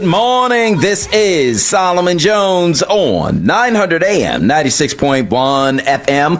Morning. This is Solomon Jones on 900 AM, 96.1 FM,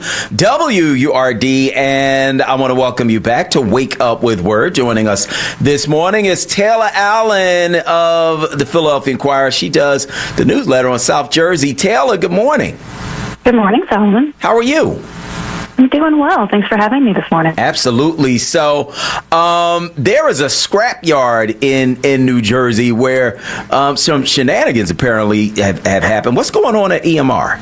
WURD, and I want to welcome you back to Wake Up with Word. Joining us this morning is Taylor Allen of the Philadelphia Inquirer. She does the newsletter on South Jersey. Taylor, good morning. Good morning, Solomon. How are you? I'm doing well. Thanks for having me this morning. Absolutely. So there is a scrapyard in New Jersey where some shenanigans apparently have happened. What's going on at EMR?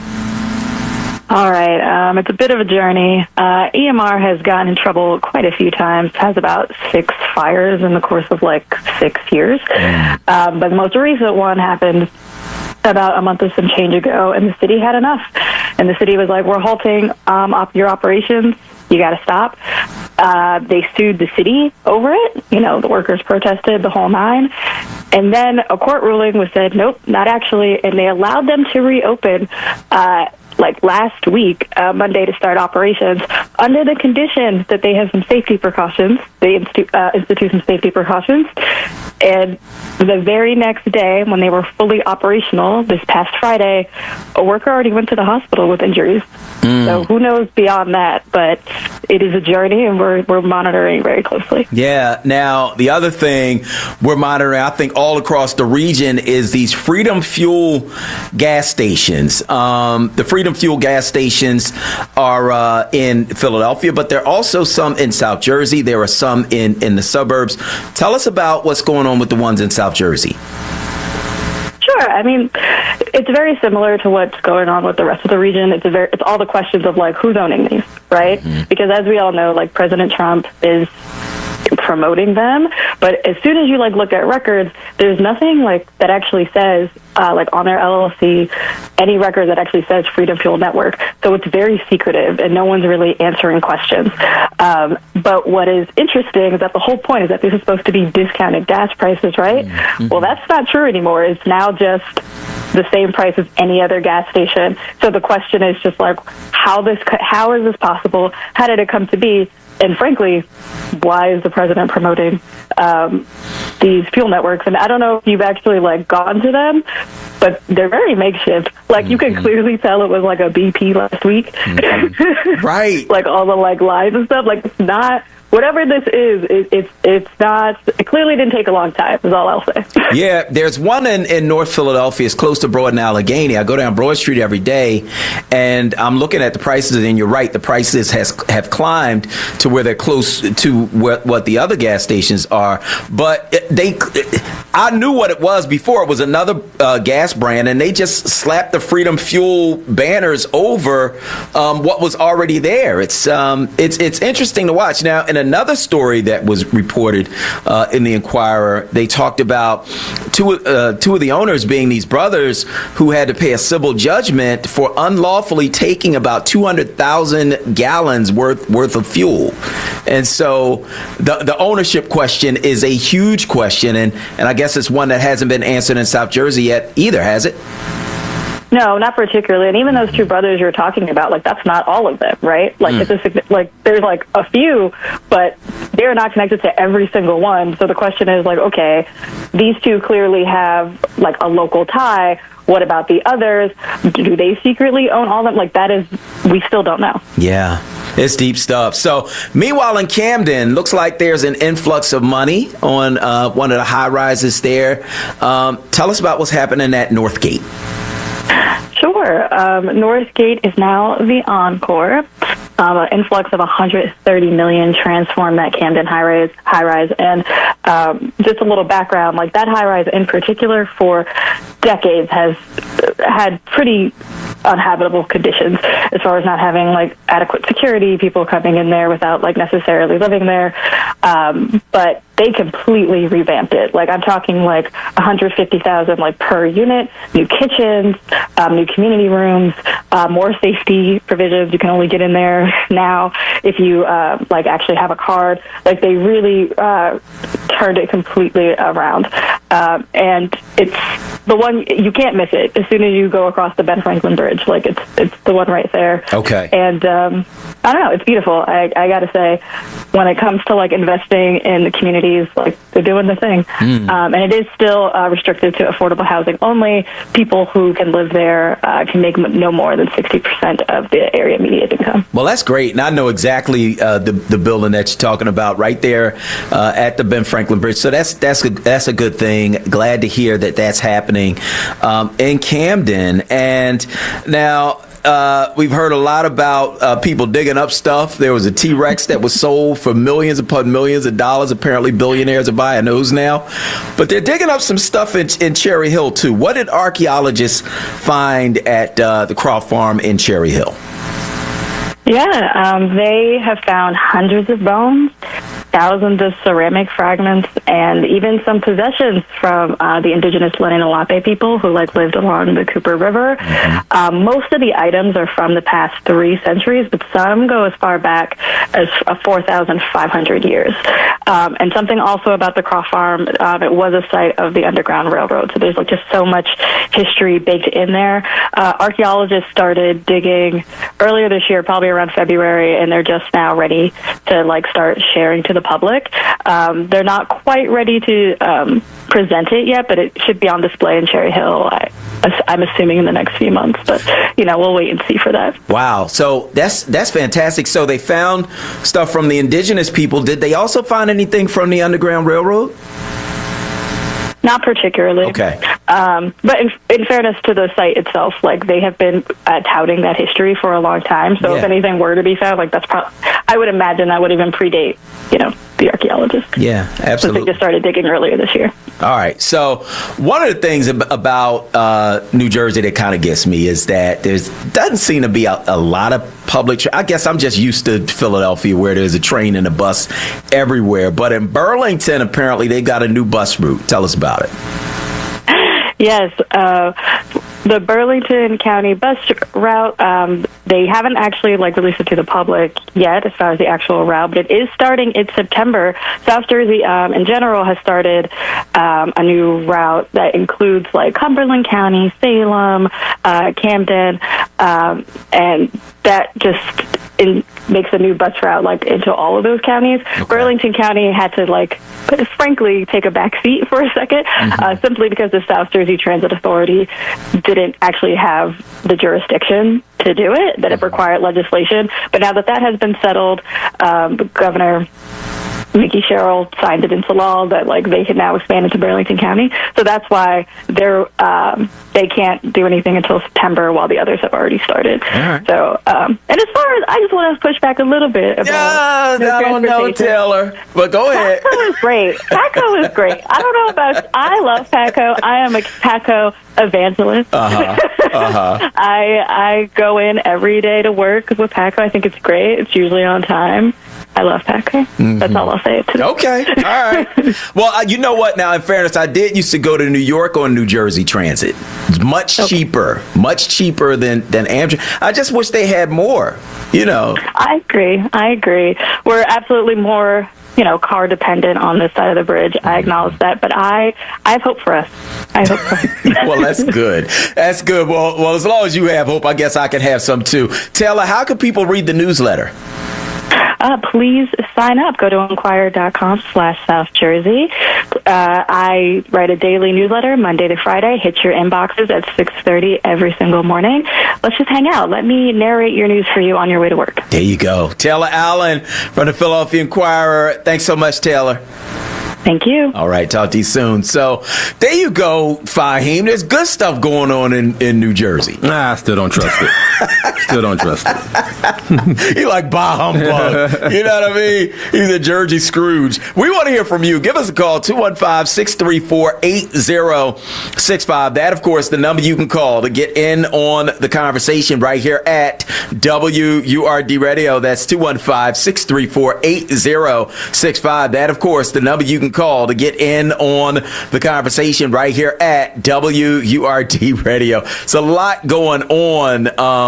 All right. It's a bit of a journey. EMR has gotten in trouble quite a few times, has about 6 fires in the course of 6 years. But the most recent one happened about a month or some change ago, and the city had enough. And the city was like, we're halting your operations. You got to stop. They sued the city over it. The workers protested the whole nine. And then a court ruling was said, nope, not actually. And they allowed them to reopen last week, Monday, to start operations under the condition that they have some safety precautions. They institute some safety precautions. And the very next day, when they were fully operational, this past Friday, a worker already went to the hospital with injuries. So who knows beyond that, but it is a journey, and we're monitoring very closely. Yeah. Now, the other thing we're monitoring, I think, all across the region is these Freedom Fuel gas stations. The Freedom Fuel gas stations are in Philadelphia, but there are also some in South Jersey. There are some in the suburbs. Tell us about what's going on with the ones in South Jersey. Sure. I mean, it's very similar to what's going on with the rest of the region. It's all the questions of who's owning these, right? Because as we all know, President Trump is promoting them, but as soon as you look at records, there's nothing that actually says on their LLC any record that actually says Freedom Fuel Network. So it's very secretive, and no one's really answering questions. But what is interesting is that the whole point is that this is supposed to be discounted gas prices, right? Well, that's not true anymore. It's now just the same price as any other gas station. So the question is just how is this possible? How did it come to be? And frankly, why is the president promoting these fuel networks? And I don't know if you've actually gone to them, but they're very makeshift. You can clearly tell it was a BP last week. Right. All the lines and stuff. It's not. Whatever this is, it's not. It clearly didn't take a long time, is all I'll say. Yeah, there's one in North Philadelphia. It's close to Broad and Allegheny. I go down Broad Street every day, and I'm looking at the prices, and you're right, the prices have climbed to where they're close to what the other gas stations are. But I knew what it was before. It was another gas brand, and they just slapped the Freedom Fuel banners over what was already there. It's interesting to watch. Now, in another story that was reported in the Inquirer, they talked about two of the owners being these brothers who had to pay a civil judgment for unlawfully taking about 200,000 gallons worth of fuel. And so the ownership question is a huge question, and I guess it's one that hasn't been answered in South Jersey yet either, has it? No, not particularly. And even those two brothers you're talking about, that's not all of them, right? There's a few, but they're not connected to every single one. So the question is okay, these two clearly have a local tie. What about the others? Do they secretly own all of them? We still don't know. Yeah. It's deep stuff. So, meanwhile, in Camden, looks like there's an influx of money on one of the high rises there. Tell us about what's happening at Northgate. Sure. Northgate is now the Encore. An influx of $130 million transformed that Camden high-rise. And just a little background, that high-rise in particular for decades has had pretty unhabitable conditions as far as not having adequate security, people coming in there without necessarily living there. But they completely revamped it. I'm talking $150,000 per unit, new kitchens, new community rooms, more safety provisions. You can only get in there now if you actually have a card. They really turned it completely around. and it's the one you can't miss it as soon as you go across the Ben Franklin Bridge. Like it's the one right there. Okay. And I don't know, it's beautiful. I gotta say, when it comes to like investing in the communities, like they're doing the thing. And it is still restricted to affordable housing only. People who can live there can make no more than 60% of the area median income. Well, that's great. And I know exactly the building that you're talking about right there at the Ben Franklin Bridge. So that's a good thing. Glad to hear that that's happening in Camden. And now, we've heard a lot about people digging up stuff. There was a T-Rex that was sold for millions upon millions of dollars. Apparently, billionaires are buying those now. But they're digging up some stuff in Cherry Hill, too. What did archaeologists find at the Croft Farm in Cherry Hill? Yeah, they have found hundreds of bones, thousands of ceramic fragments, and even some possessions from the indigenous Lenni-Lenape people who lived along the Cooper River. Most of the items are from the past 3 centuries, but some go as far back as 4,500 years. And something also about the Croft Farm, it was a site of the Underground Railroad, so there's just so much history baked in there. Archaeologists started digging earlier this year, probably around February, and they're just now ready to start sharing to the public. They're not quite ready to present it yet, but it should be on display in Cherry Hill, I'm assuming, in the next few months. But we'll wait and see for that. Wow, so that's fantastic. So they found stuff from the indigenous people. Did they also find anything from the Underground Railroad? Not particularly. Okay. But in fairness to the site itself, they have been touting that history for a long time. So if anything were to be found, that's I would imagine that would even predate, the archaeologists. Yeah, absolutely. Since they just started digging earlier this year. All right. So one of the things about New Jersey that kind of gets me is that there doesn't seem to be a lot of public. I guess I'm just used to Philadelphia, where there's a train and a bus everywhere. But in Burlington, apparently, they got a new bus route. Tell us about it. Yes, the Burlington County bus route, they haven't actually released it to the public yet as far as the actual route, but it is starting in September. South Jersey in general has started a new route that includes Cumberland County, Salem, Camden, and that just makes a new bus route into all of those counties. Okay. Burlington County had to frankly take a back seat for a second, simply because the South Jersey Transit Authority didn't actually have the jurisdiction to do it, that it required legislation. But now that has been settled, Governor Mickey Sherrill signed it into law that they can now expand into Burlington County. So that's why they can't do anything until September, while the others have already started. Right. So and as far as, I just want to push back a little bit about I don't know, Taylor, but go ahead. Patco is great. Patco is great. I don't know about, I love Patco. I am a Patco evangelist. I go in every day to work with Patco. I think it's great. It's usually on time. I love Patco. That's all I'll say today. Okay. All right. Well, you know what? Now, in fairness, I did used to go to New York on New Jersey Transit. It's much cheaper than Amtrak. I just wish they had more, I agree. We're absolutely more car dependent on this side of the bridge. I acknowledge that, but I have hope for us. Well, that's good. That's good. Well, as long as you have hope, I guess I can have some too. Taylor, how can people read the newsletter? Please sign up. Go to Enquirer.com/South Jersey. I write a daily newsletter Monday to Friday. Hit your inboxes at 6:30 every single morning. Let's just hang out. Let me narrate your news for you on your way to work. There you go. Taylor Allen from the Philadelphia Inquirer. Thanks so much, Taylor. Thank you. All right. Talk to you soon. So there you go, Fahim. There's good stuff going on in New Jersey. Nah, I still don't trust it. You like bah humbug. You know what I mean? He's a Jersey Scrooge. We want to hear from you. Give us a call, 215-634-8065. That, of course, the number you can call to get in on the conversation right here at WURD Radio. That's 215-634-8065. That, of course, the number you can can call to get in on the conversation right here at WURD Radio. It's a lot going on,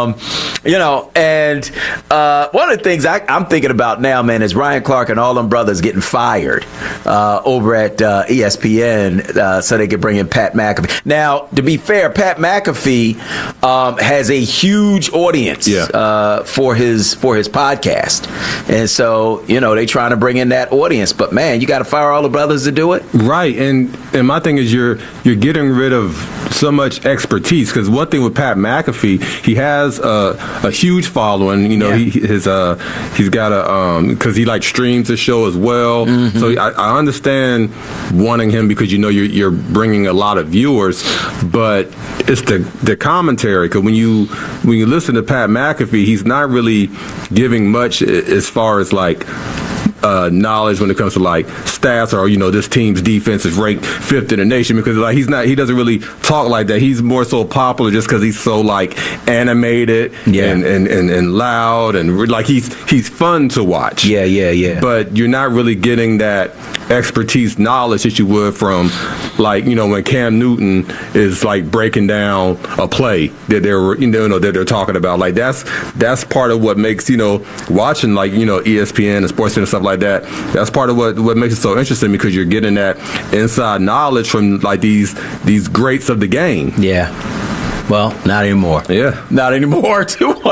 and one of the things I'm thinking about now, man, is Ryan Clark and all them brothers getting fired over at ESPN so they could bring in Pat McAfee. Now, to be fair, Pat McAfee has a huge audience for his podcast, and so they trying to bring in that audience. But man, you got to fire all the brothers to do it, right? And my thing is you're getting rid of so much expertise, because one thing with Pat McAfee, he has a huge following. He's got because he streams the show as well. Mm-hmm. So I understand wanting him because you're bringing a lot of viewers, but it's the commentary, because when you listen to Pat McAfee, he's not really giving much as far as knowledge when it comes to stats, or this team's defense is ranked 5th in the nation, because he doesn't really talk like that. He's more so popular just because he's so animated and loud, and he's fun to watch. Yeah. But you're not really getting that expertise knowledge that you would from when Cam Newton is breaking down a play that they're talking about. That's part of what makes watching ESPN and SportsCenter and stuff like that. That's part of what makes it so interesting, because you're getting that inside knowledge from these greats of the game. Yeah. Well, not anymore. Yeah. Not anymore.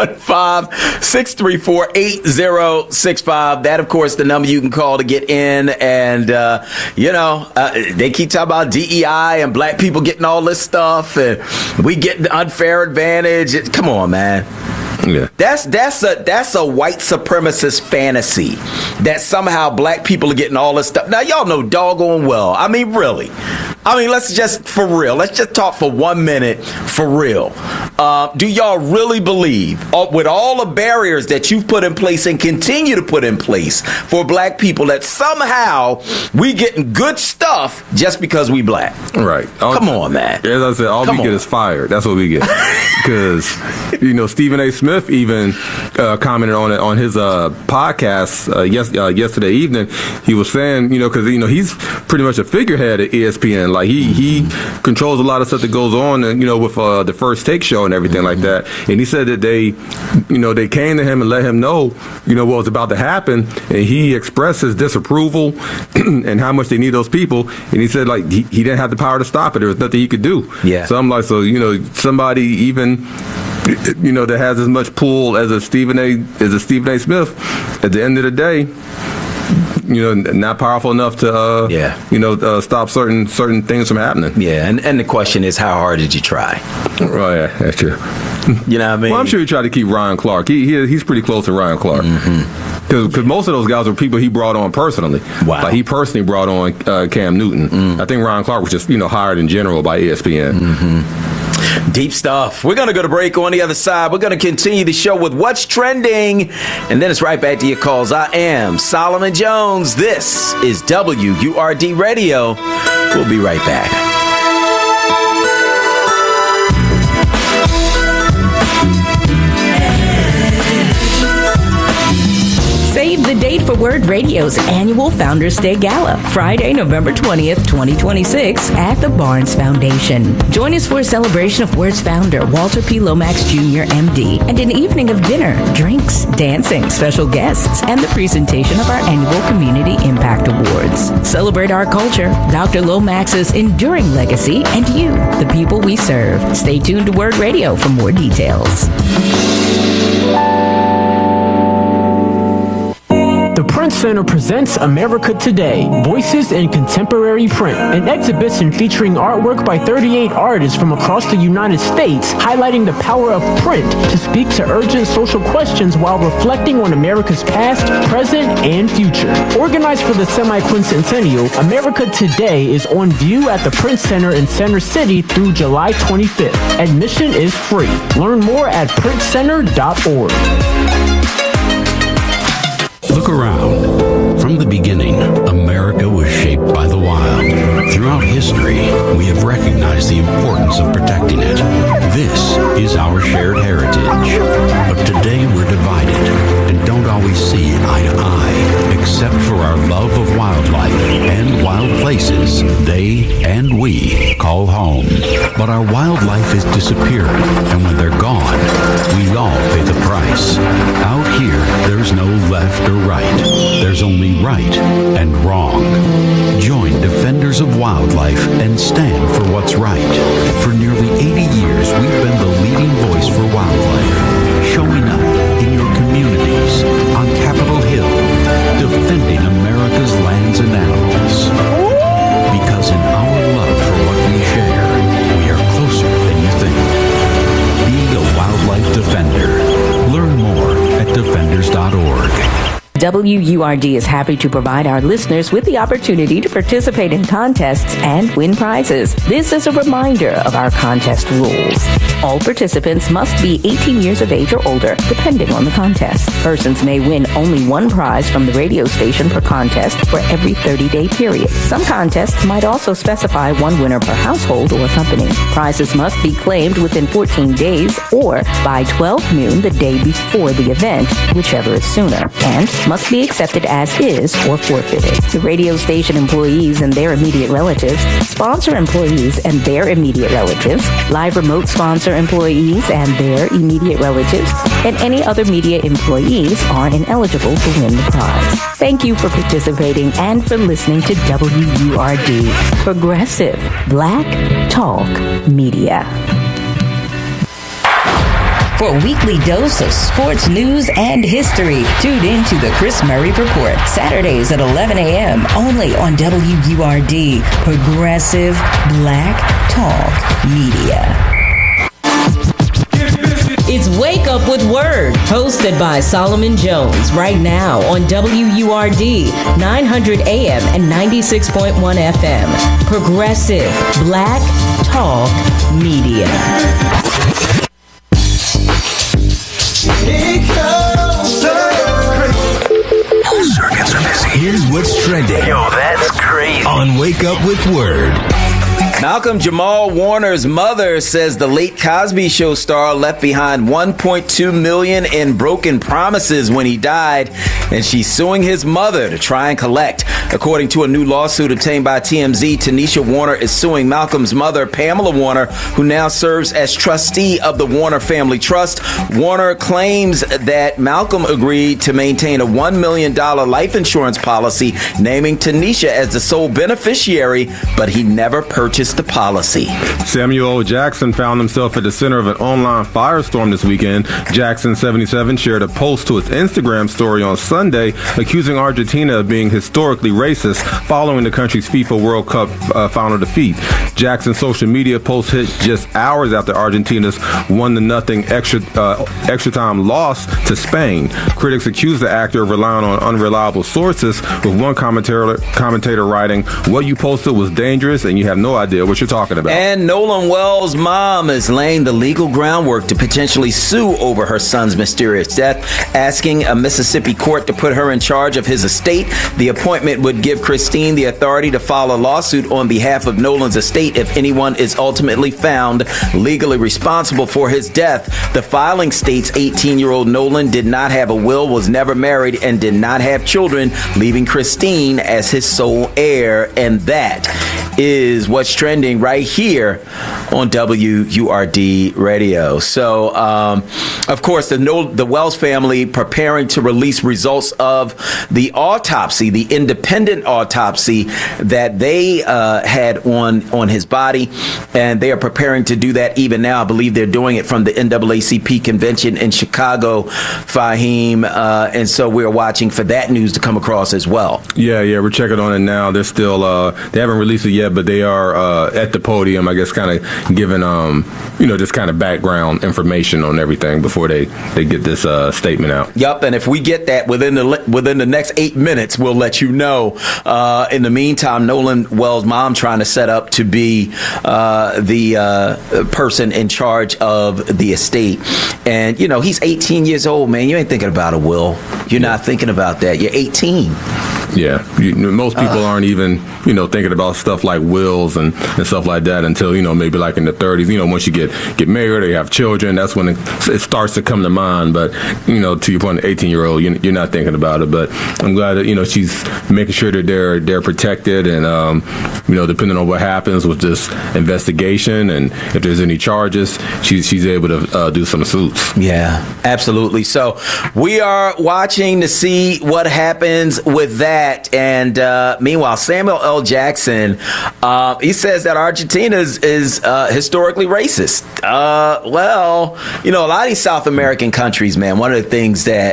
215-634-8065. That, of course, the number you can call to get in. And, they keep talking about DEI and black people getting all this stuff, and we get the unfair advantage. Come on, man. Yeah. That's a white supremacist fantasy that somehow black people are getting all this stuff. Now, y'all know doggone well. I mean, really. Let's just talk for 1 minute for real. Do y'all really believe, with all the barriers that you've put in place and continue to put in place for black people, that somehow we getting good stuff just because we black? Right. Come on, man. As I said, all we get is fired. That's what we get. Because, Stephen A. Smith even commented on it on his podcast yesterday evening. He was saying, because he's pretty much a figurehead at ESPN. He controls a lot of stuff that goes on, with the First Take show and everything like that. And he said that they came to him and let him know, what was about to happen, and he expressed his disapproval and how much they need those people. And he said he didn't have the power to stop it. There was nothing he could do. Yeah. So I'm somebody even that has as much pull as a Stephen A. Smith, at the end of the day, not powerful enough to stop certain things from happening. Yeah, and the question is, how hard did you try? Oh yeah, that's true. You know what I mean? Well, I'm sure he tried to keep Ryan Clark. He's pretty close to Ryan Clark. Because most of those guys were people he brought on personally. Wow. He personally brought on Cam Newton. I think Ryan Clark was just hired in general by ESPN. Deep stuff. We're going to go to break. On the other side, we're going to continue the show with What's Trending, and then it's right back to your calls. I am Solomon Jones. This is WURD Radio. We'll be right back. Save the date for Word Radio's annual Founders Day Gala, Friday, November 20th, 2026, at the Barnes Foundation. Join us for a celebration of Word's founder, Walter P. Lomax Jr., MD, and an evening of dinner, drinks, dancing, special guests, and the presentation of our annual Community Impact Awards. Celebrate our culture, Dr. Lomax's enduring legacy, and you, the people we serve. Stay tuned to Word Radio for more details. The Print Center presents America Today, Voices in Contemporary Print, an exhibition featuring artwork by 38 artists from across the United States, highlighting the power of print to speak to urgent social questions while reflecting on America's past, present, and future. Organized for the semi-quincentennial, America Today is on view at the Print Center in Center City through July 25th. Admission is free. Learn more at printcenter.org. Look around. From the beginning, America was shaped by the wild. Throughout history, we have recognized the importance of protecting it. This is our shared heritage. But today we're divided. and don't always see eye to eye. Except for our love of wildlife and wild places, they and we call home. But our wildlife is disappearing, and when they're gone, we all pay the price. Out here, there's no left or right. There's only right and wrong. Join Defenders of Wildlife and stand for what's right. For nearly 80 years, we've been the leading voice for wildlife, showing up in your communities, on Capitol Hill, defending America's lands and animals. Because in our love for what we share, we are closer than you think. Be a wildlife defender. Learn more at defenders.org. WURD is happy to provide our listeners with the opportunity to participate in contests and win prizes. This is a reminder of our contest rules. All participants must be 18 years of age or older, depending on the contest. Persons may win only one prize from the radio station per contest for every 30-day period. Some contests might also specify one winner per household or company. Prizes must be claimed within 14 days or by 12 noon the day before the event, whichever is sooner, and must be accepted as is or forfeited. The radio station employees and their immediate relatives, sponsor employees and their immediate relatives, live remote sponsor employees and their immediate relatives, and any other media employees are ineligible to win the prize. Thank you for participating and for listening to WURD, Progressive Black Talk Media. For a weekly dose of sports news and history, tune in to the Chris Murray Report, Saturdays at 11 a.m. only on WURD, Progressive Black Talk Media. It's Wake Up with Word, hosted by Solomon Jones, right now on WURD, 900 AM and 96.1 FM. Progressive Black Talk Media. Here's what's trending. Yo, that's crazy. On Wake Up with Word. Malcolm Jamal Warner's mother says the late Cosby Show star left behind $1.2 million in broken promises when he died, and she's suing his mother to try and collect. According to a new lawsuit obtained by TMZ, Tanisha Warner is suing Malcolm's mother, Pamela Warner, who now serves as trustee of the Warner Family Trust. Warner claims that Malcolm agreed to maintain a $1 million life insurance policy, naming Tanisha as the sole beneficiary, but he never purchased the policy. Samuel L. Jackson found himself at the center of an online firestorm this weekend. Jackson, 77, shared a post to his Instagram story on Sunday accusing Argentina of being historically racist following the country's FIFA World Cup final defeat. Jackson's social media post hit just hours after Argentina's 1-0 extra time loss to Spain. Critics accused the actor of relying on unreliable sources, with one commentator writing, "What you posted was dangerous and you have no idea what you're talking about." And Nolan Wells' mom is laying the legal groundwork to potentially sue over her son's mysterious death, asking a Mississippi court to put her in charge of his estate. The appointment would give Christine the authority to file a lawsuit on behalf of Nolan's estate if anyone is ultimately found legally responsible for his death. The filing states 18-year-old Nolan did not have a will, was never married, and did not have children, leaving Christine as his sole heir. And that is what's trending right here on WURD Radio. So, of course, the Wells family preparing to release results of the autopsy, the independent autopsy that they had on his body, and they are preparing to do that even now. I believe they're doing it from the NAACP convention in Chicago, Fahim, and so we're watching for that news to come across as well. Yeah, we're checking on it now. They're still, they haven't released it yet, but they are at the podium, I guess, kind of giving, just kind of background information on everything before they get this statement out. Yep, and if we get that within the next 8 minutes, we'll let you know. In the meantime, Nolan Wells' mom trying to set up to be the person in charge of the estate. And, he's 18 years old, man. You ain't thinking about a will. You're not thinking about that. You're 18. Yeah, most people aren't even, thinking about stuff like wills and stuff like that until, maybe like in the 30s. Once you get married or you have children, that's when it starts to come to mind. But, to your point, an 18-year-old, you're not thinking about it. But I'm glad that, she's making sure that they're protected and, depending on what happens with this investigation and if there's any charges, she's able to do some suits. Yeah, absolutely. So we are watching to see what happens with that. And meanwhile, Samuel L. Jackson, he says that Argentina is historically racist. Well, a lot of these South American countries, man, one of the things that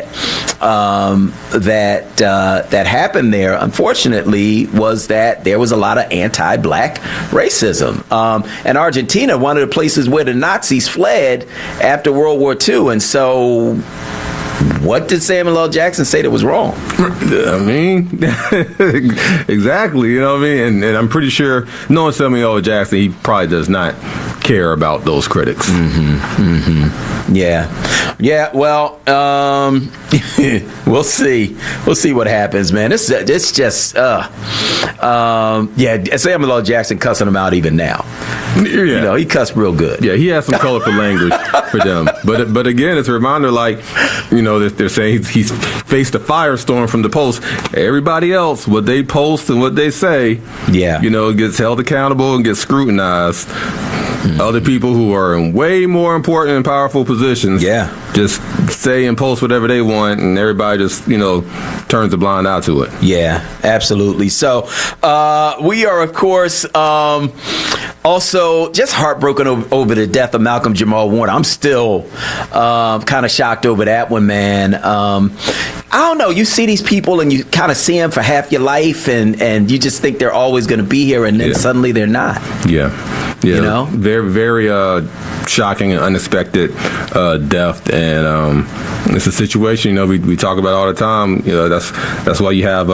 happened there, unfortunately, was that there was a lot of anti-black racism. And Argentina, one of the places where the Nazis fled after World War II. And so what did Samuel L. Jackson say that was wrong? I mean, exactly. You know what I mean? And I'm pretty sure, knowing Samuel L. Jackson, he probably does not care about those critics. Yeah. Well, we'll see. We'll see what happens, man. It's just, Samuel L. Jackson cussing them out even now. Yeah. He cussed real good. Yeah, he has some colorful language for them. But again, it's a reminder, like, they're saying he's faced a firestorm from the Post. Everybody else, what they post and what they say, gets held accountable and gets scrutinized. Other people who are in way more important and powerful positions just say and post whatever they want, and everybody just, turns a blind eye to it. Yeah, absolutely. So we are, of course, also just heartbroken over the death of Malcolm Jamal Warner. I'm still kind of shocked over that one, man. I don't know. You see these people and you kind of see them for half your life, and you just think they're always going to be here, and then suddenly they're not. Yeah. Very, very shocking and unexpected death, and it's a situation we talk about all the time. That's why you have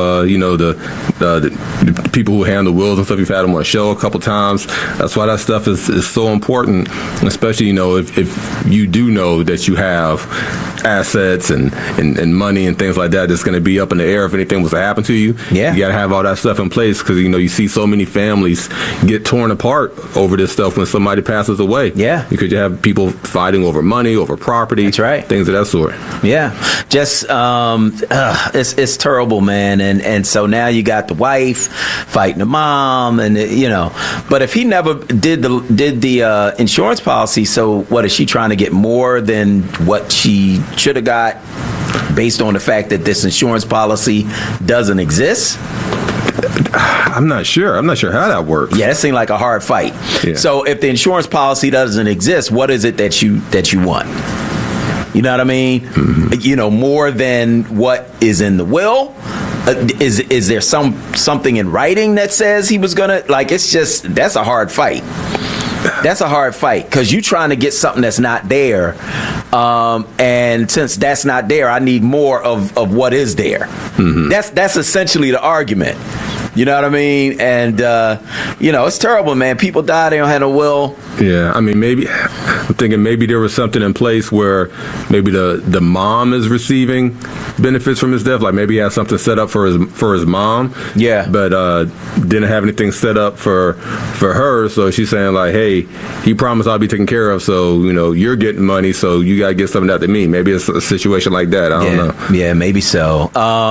the people who handle wills and stuff. You've had them on the show a couple times. That's why that stuff is so important, especially if you do know that you have assets and money and things like that that's going to be up in the air if anything was to happen to you. You got to have all that stuff in place, because you see so many families get torn apart over this stuff when somebody passes away. Because you have people fighting over money, over property. That's right. Things of that sort. Just it's terrible, man. And so now you got the wife fighting the mom, and but if he never did the insurance policy, so what is she trying to get more than what she should have got based on the fact that this insurance policy doesn't exist? I'm not sure how that works. That seemed like a hard fight. So if the insurance policy doesn't exist, what is it that you want? You know what I mean? More than what is in the will. Is there something in writing that says he was gonna, that's a hard fight. That's a hard fight, because you're trying to get something that's not there, and since that's not there, I need more of what is there. That's essentially the argument. You know what I mean? And, it's terrible, man. People die, they don't have a will. I mean, I'm thinking maybe there was something in place where maybe the mom is receiving benefits from his death. Like maybe he has something set up for his mom. But didn't have anything set up for her. So she's saying like, hey, he promised I'll be taken care of. So, you're getting money. So you got to get something out to me. Maybe it's a situation like that. I don't know. Yeah, maybe so.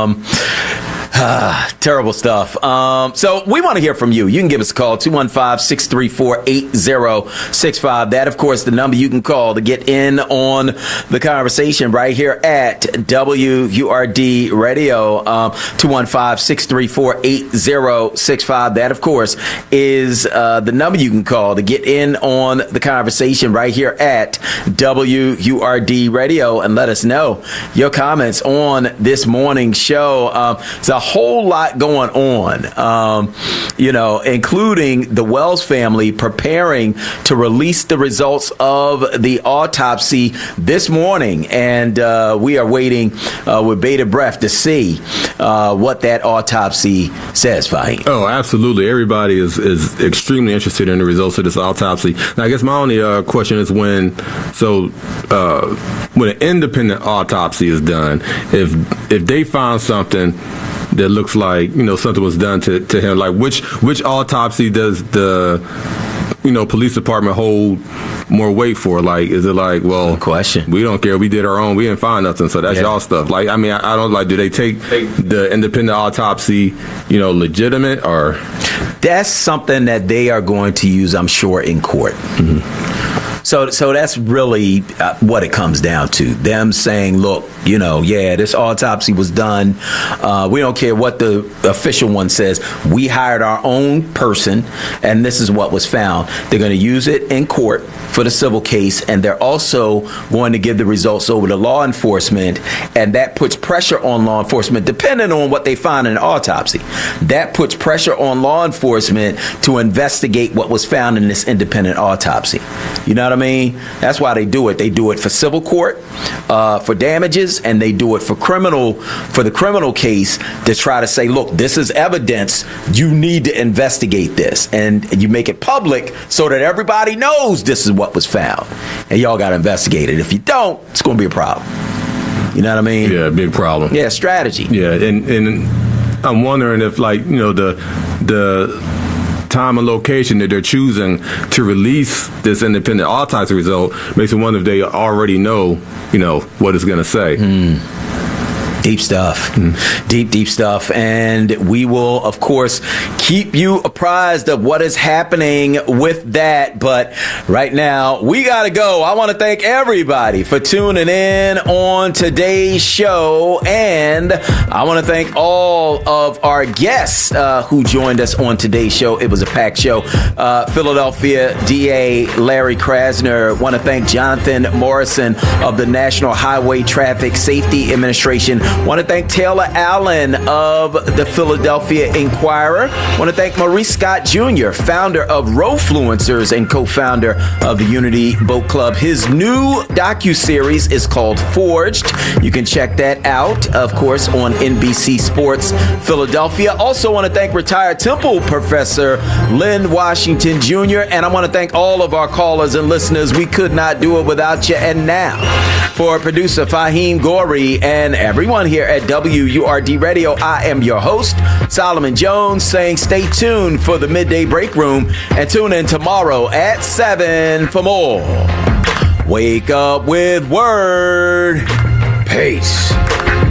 Terrible stuff. So we want to hear from you. You can give us a call, 215-634-8065. That, of course, the number you can call to get in on the conversation right here at WURD Radio, 215-634-8065. That, of course, is the number you can call to get in on the conversation right here at WURD Radio, and let us know your comments on this morning's show. It's a whole lot going on, including the Wells family preparing to release the results of the autopsy this morning. And we are waiting with bated breath to see what that autopsy says, Fahim. Oh, absolutely. Everybody is extremely interested in the results of this autopsy. Now, I guess my only question is when an independent autopsy is done, if they find something that looks like, something was done to him? Like, which autopsy does the police department hold more weight for? Like, is it like, well, good question. We don't care, we did our own, we didn't find nothing, so that's y'all stuff? Like, I mean, I don't, like, do they take the independent autopsy, legitimate, or? That's something that they are going to use, I'm sure, in court. So that's really what it comes down to. Them saying, look, this autopsy was done. We don't care what the official one says. We hired our own person, and this is what was found. They're going to use it in court for the civil case, and they're also going to give the results over to law enforcement, and that puts pressure on law enforcement, depending on what they find in the autopsy. That puts pressure on law enforcement to investigate what was found in this independent autopsy. You know what I mean? That's why they do it. They do it for civil court, for damages, and they do it for the criminal case to try to say, look, this is evidence. You need to investigate this, and you make it public so that everybody knows this is what was found, and y'all got to investigate it. If you don't, it's going to be a problem. You know what I mean? Yeah, big problem. Yeah, strategy. Yeah, and I'm wondering if, like, the time and location that they're choosing to release this independent autopsy result makes me wonder if they already know, what it's going to say. Deep stuff. Deep stuff. And we will, of course, keep you apprised of what is happening with that. But right now, we got to go. I want to thank everybody for tuning in on today's show. And I want to thank all of our guests who joined us on today's show. It was a packed show. Philadelphia DA Larry Krasner. Want to thank Jonathan Morrison of the National Highway Traffic Safety Administration. Want to thank Taylor Allen of the Philadelphia Inquirer. Want to thank Maurice Scott Jr., founder of Rofluencers and co-founder of the Unity Boat Club. His new docuseries is called Forged. You can check that out, of course, on NBC Sports Philadelphia. Also want to thank retired Temple professor Lynn Washington Jr., and I want to thank all of our callers and listeners. We could not do it without you. And now, for producer Fahim Gori and everyone here at WURD Radio, I am your host, Solomon Jones, saying stay tuned for the Midday Break Room and tune in tomorrow at 7 for more. Wake up with Word. Peace.